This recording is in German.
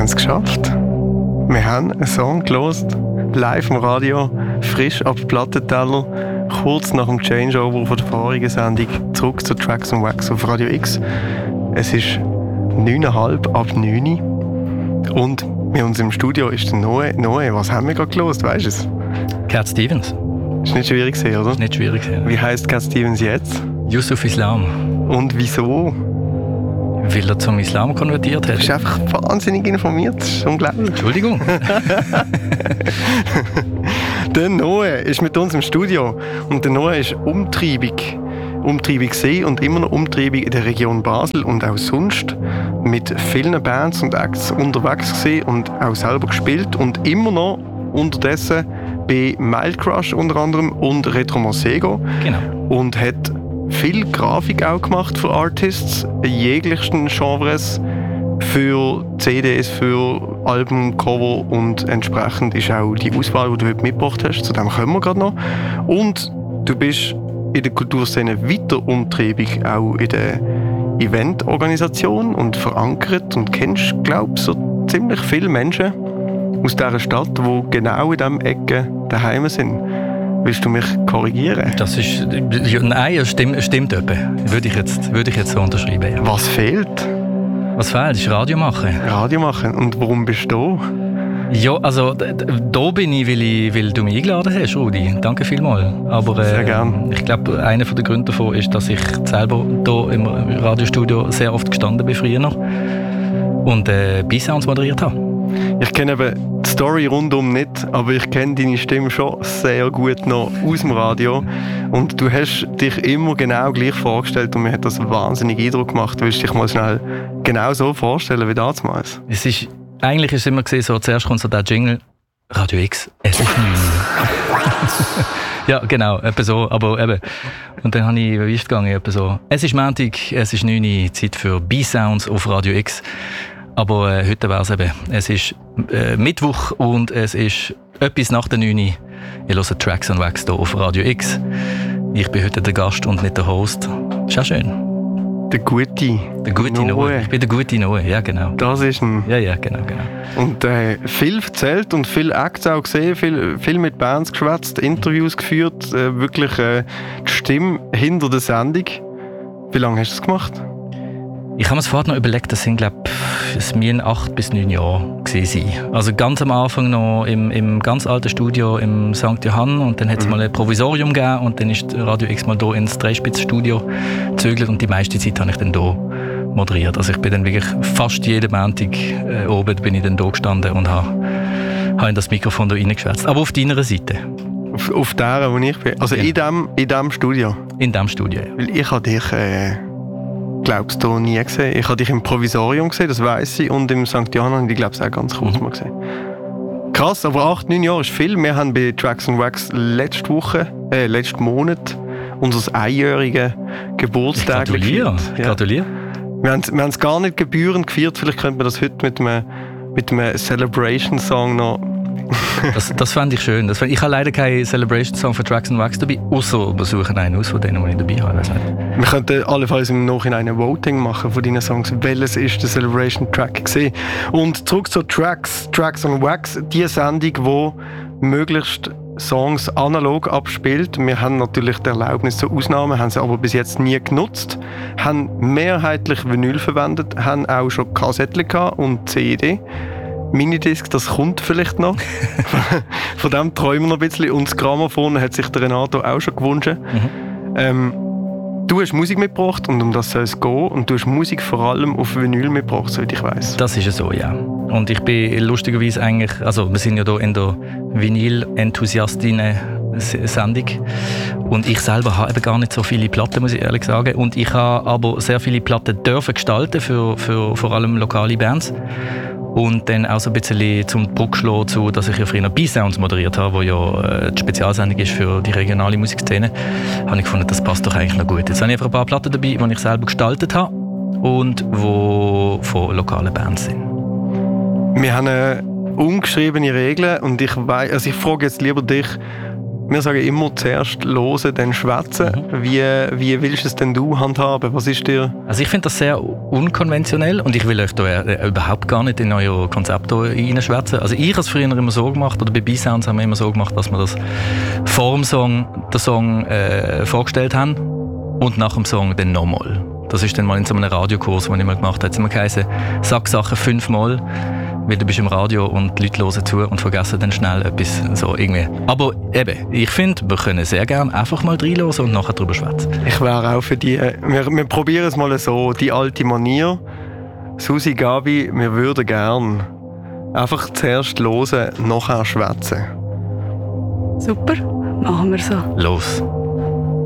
es geschafft. Wir haben einen Song gehört, live im Radio, frisch ab Plattenteller, kurz nach dem Changeover von der vorigen Sendung, zurück zu Tracks on Wax auf Radio X. Es ist 9.30 ab 9 und bei uns im Studio ist der Noe. Was haben wir gerade gehört, weißt du es? Cat Stevens. Ist nicht schwierig gewesen, oder? Ist nicht schwierig gewesen. Wie heisst Cat Stevens jetzt? Yusuf Islam. Und wieso? Weil er zum Islam konvertiert hat. Du bist einfach wahnsinnig informiert, das ist unglaublich. Entschuldigung. Der Noe ist mit uns im Studio und der Noe ist umtriebig gewesen und immer noch umtriebig in der Region Basel und auch sonst mit vielen Bands und Acts unterwegs gewesen und auch selber gespielt und immer noch unterdessen bei Mild Crush unter anderem und Retro Mosego. Genau. Und hat viel Grafik auch gemacht für Artists, jeglichsten Genres, für CDs, für Alben, Cover und entsprechend ist auch die Auswahl, die du heute mitgebracht hast, zu dem kommen wir gerade noch. Und du bist in der Kulturszene weiter umtriebig, auch in der Eventorganisation und verankert und kennst, glaube ich, so ziemlich viele Menschen aus dieser Stadt, die genau in dieser Ecke daheim sind. Willst du mich korrigieren? Das ist... Nein, es stimmt etwa. Würde ich jetzt so unterschreiben. Ja. Was fehlt? Was fehlt? Ist Radio machen. Radio machen. Und warum bist du da? Ja, also da bin ich, weil du mich eingeladen hast, Rudi. Danke vielmals. Aber sehr gern. Ich glaube, einer der Gründe davon ist, dass ich selber hier im Radiostudio sehr oft gestanden bin früher noch und B-Sounds moderiert habe. Ich kenne eben die Story rundum nicht, aber ich kenne deine Stimme schon sehr gut noch aus dem Radio. Und du hast dich immer genau gleich vorgestellt und mir hat das einen wahnsinnigen Eindruck gemacht. Willst du dich mal schnell genau so vorstellen wie damals? Eigentlich ist es immer gesehen, so zuerst kommt so der Jingle, Radio X, es ist 9. Ja, genau, etwa so, aber eben. Und dann habe ich, wie ist es gegangen, etwa so, es ist Montag, es ist 9, Zeit für B-Sounds auf Radio X. Aber heute wäre es eben, es ist Mittwoch und es ist etwas nach der 9. Ihr hört Tracks on Wax hier auf Radio X. Ich bin heute der Gast und nicht der Host. Ist auch schön. Der gute Noe. Ich bin der gute Noe, ja genau. Das ist ein... Ja, genau. Und viel erzählt und viel Acts auch gesehen, viel mit Bands geschwätzt, Interviews geführt, wirklich die Stimme hinter der Sendung. Wie lange hast du das gemacht? Ich habe mir das vorher noch überlegt, das sind, glaube ich, es müssen 8 bis 9 Jahre gewesen sein. Also ganz am Anfang noch im ganz alten Studio im St. Johann und dann hat es mal ein Provisorium gegeben und dann ist Radio X mal hier ins Dreispitz-Studio gezögert und die meiste Zeit habe ich dann hier moderiert. Also ich bin dann wirklich fast jeden Montag oben bin ich dann hier gestanden und habe in das Mikrofon hier reingeschwätzt. Aber auf deiner Seite. Auf der, wo ich bin? Also ja. in dem Studio? In dem Studio, ja. Weil ich habe dich... glaubst du nie gesehen. Ich habe dich im Provisorium gesehen, das weiss ich, und im St. Johann habe ich glaube ich auch ganz kurz mal gesehen. Krass, aber 8-9 Jahre ist viel. Wir haben bei Tracks on Wax letzten Monat unser einjährigen Geburtstag gefeiert. Gratuliere. Wir haben es gar nicht gebührend gefeiert. Vielleicht könnte man das heute mit einem Celebration-Song noch... das fände ich schön. Ich habe leider keinen Celebration-Song für Tracks on Wax dabei, außer wir suchen einen aus von denen, die ich dabei habe. Wir könnten allenfalls im Nachhinein ein Voting machen von deinen Songs. Welches ist der Celebration-Track gewesen? Und zurück zu Tracks on Wax, die Sendung, die möglichst Songs analog abspielt. Wir haben natürlich die Erlaubnis zur Ausnahme, haben sie aber bis jetzt nie genutzt, haben mehrheitlich Vinyl verwendet, haben auch schon Kassetten und CD. Minidisc, das kommt vielleicht noch. Von dem träumen wir noch ein bisschen. Und das Grammophon hat sich der Renato auch schon gewünscht. Du hast Musik mitgebracht und um das soll es gehen. Und du hast Musik vor allem auf Vinyl mitgebracht, soweit ich weiss. Das ist so, ja. Und ich bin lustigerweise eigentlich, also wir sind ja hier in der Vinyl-Enthusiastinnen-Sendung. Und ich selber habe eben gar nicht so viele Platten, muss ich ehrlich sagen. Und ich habe aber sehr viele Platten dürfen gestalten für vor allem lokale Bands. Und dann auch so ein bisschen zum Druck schlagen zu, dass ich ja früher B-Sounds moderiert habe, wo ja die Spezialsendung ist für die regionale Musikszene, habe ich gefunden, das passt doch eigentlich noch gut. Jetzt habe ich einfach ein paar Platten dabei, die ich selber gestaltet habe und die von lokalen Bands sind. Wir haben ungeschriebene Regeln und ich frage jetzt lieber dich, Wir sagen immer zuerst hören, dann schwätzen. Wie willst du es denn du handhaben? Was ist dir? Also ich finde das sehr unkonventionell und ich will euch da überhaupt gar nicht in euer Konzept reinschwätzen. Also ich habe es früher immer so gemacht, oder bei B-Sounds haben wir immer so gemacht, dass wir das vor dem Song den Song vorgestellt haben und nach dem Song dann nochmal. Das ist dann mal in so einem Radiokurs, den ich mal gemacht habe. Jetzt haben wir geheißen, sag Sachen 5-mal, weil du bist im Radio und die Leute hören zu und vergessen dann schnell etwas. So irgendwie. Aber eben, ich finde, wir können sehr gerne einfach mal reinhören und nachher drüber schwätzen. Ich wäre auch für die. Wir probieren es mal so, die alte Manier. Susi, Gabi, wir würden gern einfach zuerst hören, nachher schwätzen. Super, machen wir so. Los!